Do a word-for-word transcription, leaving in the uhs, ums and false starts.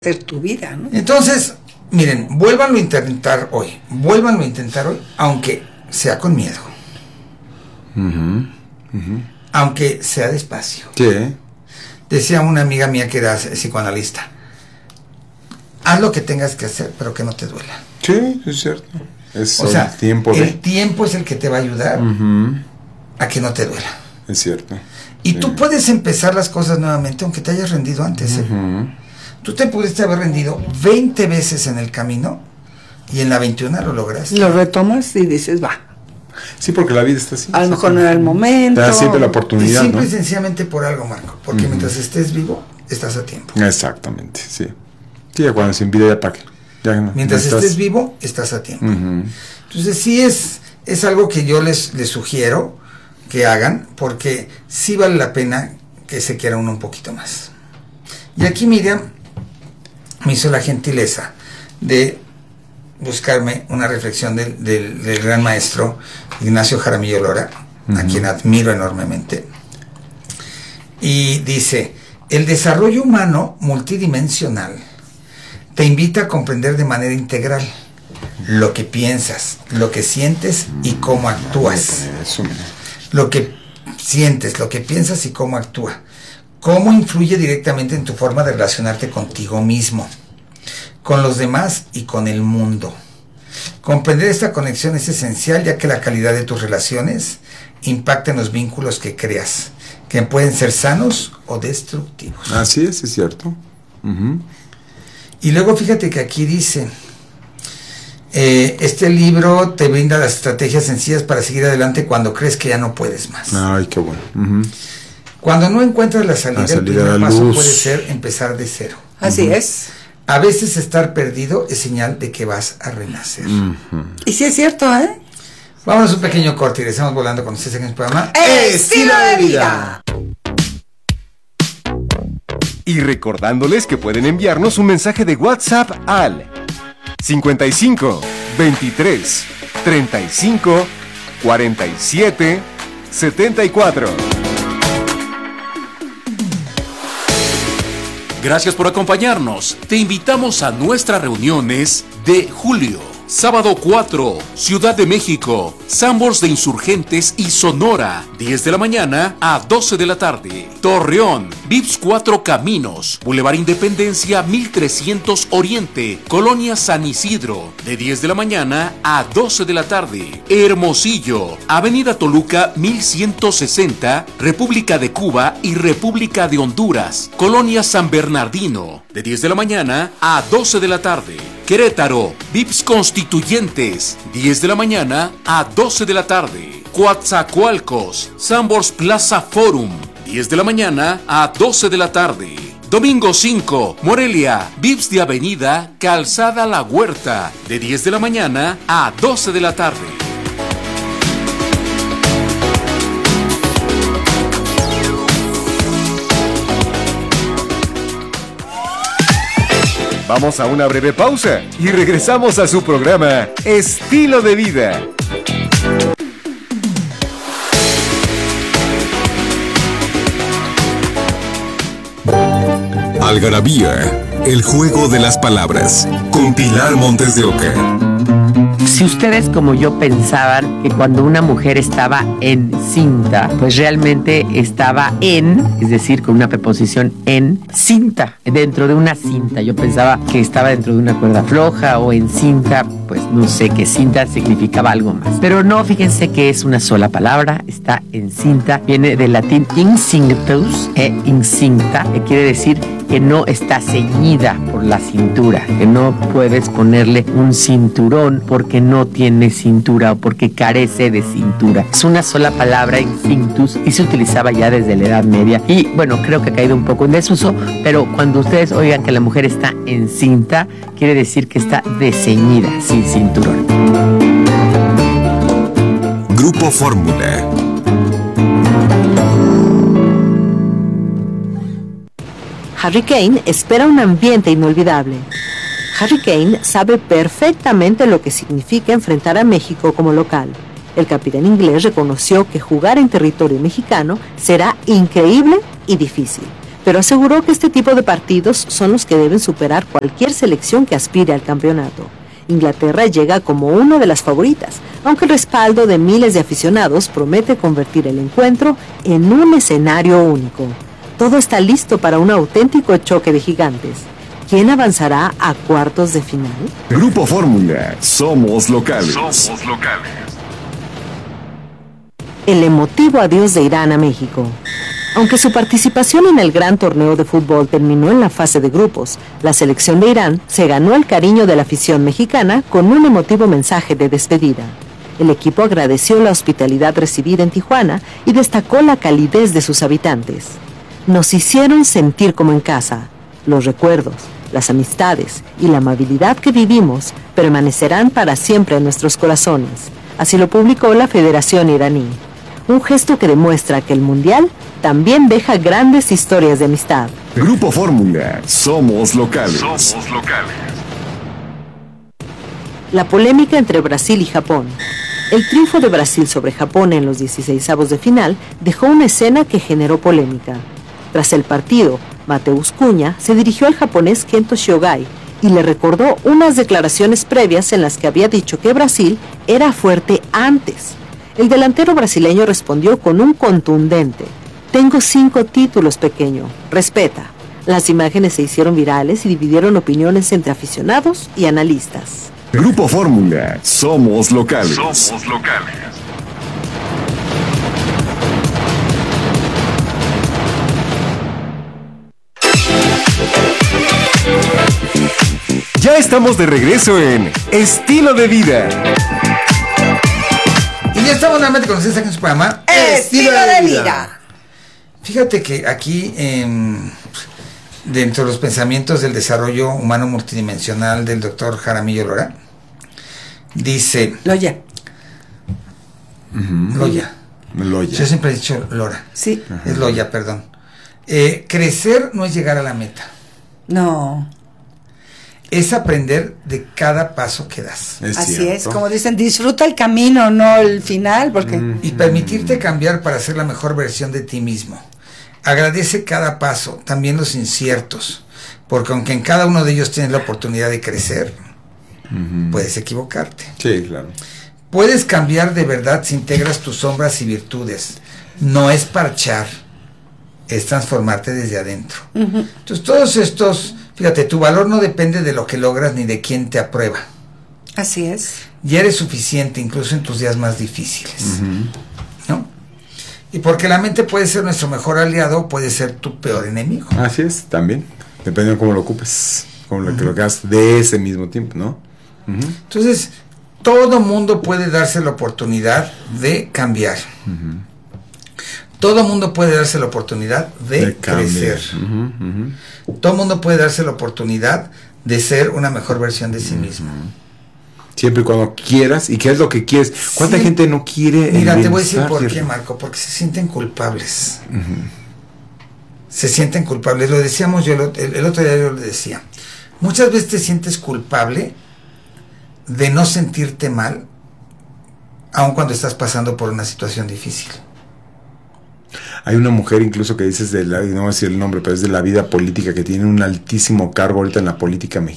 hacer tu vida, ¿no? Entonces, miren, vuélvanlo a intentar hoy, vuélvanlo a intentar hoy, aunque sea con miedo. Uh-huh, uh-huh. Aunque sea despacio. Sí. Decía una amiga mía que era psicoanalista, haz lo que tengas que hacer, pero que no te duela. Sí, es cierto. Es o sea, el tiempo de... el tiempo es el que te va a ayudar uh-huh. a que no te duela. Es cierto. Y sí. tú puedes empezar las cosas nuevamente, aunque te hayas rendido antes. ¿eh? Uh-huh. Tú te pudiste haber rendido veinte veces en el camino y en la veintiuna lo lograste. Lo retomas y dices, va. Sí, porque la vida está así. A lo mejor no era el momento. Te da siempre la Y oportunidad, simple ¿no? y sencillamente por algo, Marco. Porque uh-huh. mientras estés vivo, estás a tiempo. Exactamente, sí. Sí, ya cuando sin vida ya para qué. Ya no, mientras no estás... estés vivo, estás a tiempo. Uh-huh. Entonces sí es, es algo que yo les, les sugiero que hagan, porque sí vale la pena que se quiera uno un poquito más. Y aquí Miriam me hizo la gentileza de buscarme una reflexión del, del, del gran maestro Ignacio Jaramillo Lora, uh-huh. a quien admiro enormemente. Y dice, el desarrollo humano multidimensional te invita a comprender de manera integral lo que piensas, lo que sientes y cómo actúas. Lo que sientes, lo que piensas y cómo actúa. Cómo influye directamente en tu forma de relacionarte contigo mismo, con los demás y con el mundo. Comprender esta conexión es esencial, ya que la calidad de tus relaciones impacta en los vínculos que creas, que pueden ser sanos o destructivos. Así es, es cierto. Uh-huh. Y luego fíjate que aquí dice, eh, este libro te brinda las estrategias sencillas para seguir adelante cuando crees que ya no puedes más. Ay, qué bueno. Uh-huh. Cuando no encuentras la salida, la salida el primer paso luz. puede ser empezar de cero. Así uh-huh. es. A veces estar perdido es señal de que vas a renacer. Uh-huh. Y sí es cierto, ¿eh? Vámonos un pequeño corte y regresamos volando con ustedes en el programa Estilo de Vida. Y recordándoles que pueden enviarnos un mensaje de WhatsApp al cincuenta y cinco, veintitrés, treinta y cinco, cuarenta y siete, setenta y cuatro. Gracias por acompañarnos. Te invitamos a nuestras reuniones de julio. Sábado cuatro, Ciudad de México, Sanborns de Insurgentes y Sonora, diez de la mañana a doce de la tarde. Torreón, Vips Cuatro Caminos, Boulevard Independencia mil trescientos Oriente, Colonia San Isidro, de diez de la mañana a doce de la tarde. Hermosillo, Avenida Toluca mil ciento sesenta, República de Cuba y República de Honduras, Colonia San Bernardino, de diez de la mañana a doce de la tarde. Querétaro, Vips Constituyentes, diez de la mañana a doce de la tarde. Coatzacoalcos, Sanborns Plaza Forum, diez de la mañana a doce de la tarde. Domingo cinco, Morelia, Vips de Avenida Calzada La Huerta, de diez de la mañana a doce de la tarde. Vamos a una breve pausa y regresamos a su programa Estilo de Vida. Algarabía, el juego de las palabras, con Pilar Montes de Oca. Si ustedes como yo pensaban que cuando una mujer estaba encinta, pues realmente estaba en, es decir, con una preposición en, cinta, dentro de una cinta. Yo pensaba que estaba dentro de una cuerda floja o en cinta, pues no sé, que cinta significaba algo más. Pero no, fíjense que es una sola palabra, está encinta, viene del latín incinctus e incinta, que quiere decir que no está ceñida por la cintura, que no puedes ponerle un cinturón porque no tiene cintura o porque carece de cintura. Es una sola palabra, incinctus, y se utilizaba ya desde la Edad Media. Y bueno, creo que ha caído un poco en desuso, pero cuando ustedes oigan que la mujer está encinta, quiere decir que está desceñida, sin cinturón. Grupo Fórmula. Harry Kane espera un ambiente inolvidable. Harry Kane sabe perfectamente lo que significa enfrentar a México como local. El capitán inglés reconoció que jugar en territorio mexicano será increíble y difícil, pero aseguró que este tipo de partidos son los que deben superar cualquier selección que aspire al campeonato. Inglaterra llega como una de las favoritas, aunque el respaldo de miles de aficionados promete convertir el encuentro en un escenario único. Todo está listo para un auténtico choque de gigantes. ¿Quién avanzará a cuartos de final? Grupo Fórmula, somos locales. Somos locales. El emotivo adiós de Irán a México. Aunque su participación en el gran torneo de fútbol terminó en la fase de grupos, la selección de Irán se ganó el cariño de la afición mexicana con un emotivo mensaje de despedida. El equipo agradeció la hospitalidad recibida en Tijuana y destacó la calidez de sus habitantes. Nos hicieron sentir como en casa. Los recuerdos, las amistades y la amabilidad que vivimos permanecerán para siempre en nuestros corazones. Así lo publicó la Federación Iraní. Un gesto que demuestra que el Mundial también deja grandes historias de amistad. Grupo Fórmula, somos locales. Somos locales. La polémica entre Brasil y Japón. El triunfo de Brasil sobre Japón en los dieciseisavos de final dejó una escena que generó polémica. Tras el partido, Mateus Cunha se dirigió al japonés Kento Shiogai y le recordó unas declaraciones previas en las que había dicho que Brasil era fuerte antes. El delantero brasileño respondió con un contundente: "Tengo cinco títulos, pequeño, respeta". Las imágenes se hicieron virales y dividieron opiniones entre aficionados y analistas. Grupo Fórmula, somos locales. Somos locales. Ya estamos de regreso en Estilo de Vida. Y ya estamos nuevamente con ustedes aquí en su programa Estilo de vida. Fíjate que aquí, eh, dentro de los pensamientos del desarrollo humano multidimensional del doctor Jaramillo Lora, dice... Loya. Uh-huh. Loya. Loya. Yo siempre he dicho Lora. Sí. Ajá. Es Loya, perdón. Eh, crecer no es llegar a la meta. No. Es aprender de cada paso que das. Es Así cierto. es, como dicen, disfruta el camino, no el final, porque... Mm. Y permitirte cambiar para ser la mejor versión de ti mismo. Agradece cada paso, también los inciertos, porque aunque en cada uno de ellos tienes la oportunidad de crecer, uh-huh, puedes equivocarte. Sí, claro. Puedes cambiar de verdad si integras tus sombras y virtudes. No es parchar, es transformarte desde adentro. Uh-huh. Entonces todos estos, fíjate, tu valor no depende de lo que logras ni de quién te aprueba. Así es. Ya eres suficiente incluso en tus días más difíciles. Uh-huh. ¿No? Y porque la mente puede ser nuestro mejor aliado, puede ser tu peor enemigo. Así es, también. Depende de cómo lo ocupes, como lo, uh-huh, que lo hagas de ese mismo tiempo, ¿no? Uh-huh. Entonces, todo mundo puede darse la oportunidad de cambiar. Uh-huh. Todo mundo puede darse la oportunidad de, de crecer. Uh-huh, uh-huh. Todo mundo puede darse la oportunidad de ser una mejor versión de sí, uh-huh, mismo. Siempre y cuando quieras. ¿Y qué es lo que quieres? ¿Cuánta sí. gente no quiere? Mira, te voy a decir por ¿cierto? qué, Marco. Porque se sienten culpables. Uh-huh. Se sienten culpables. Lo decíamos yo, el, el otro día yo lo decía. Muchas veces te sientes culpable de no sentirte mal, aun cuando estás pasando por una situación difícil. Hay una mujer incluso que dices de la, no voy a decir el nombre, pero es de la vida política, que tiene un altísimo cargo ahorita en la política mexicana.